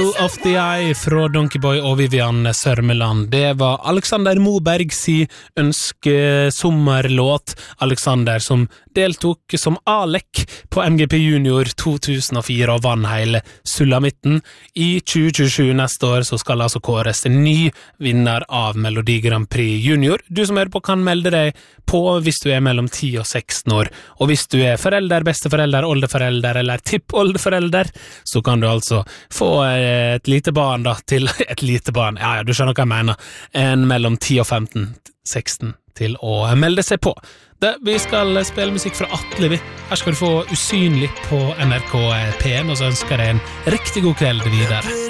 Apple of the Eye fra Donkey Boy og Vivian Sørmeland. Det var Alexander Moberg si ønskesommerlåt. Alexander som deltok som Alec på MGP Junior 2004 og vann hele Sulamitten. I 2027 neste år så skal altså kåres en ny vinner av Melodi Grand Prix Junior. Du som hører på kan melde deg på hvis du er mellom 10 og 16 år. Og hvis du er forelder, besteforelder, oldeforelder eller tippoldeforelder, så kan du altså få et lite barn da, til et lite barn. Ja, du skjønner hva jeg mener. En mellom 10 og 15, 16 til å melde seg på. Vi skal spille musikk fra Atle. Her skal du få Usynlig på NRK P1, og så ønsker jeg en riktig god kveld videre.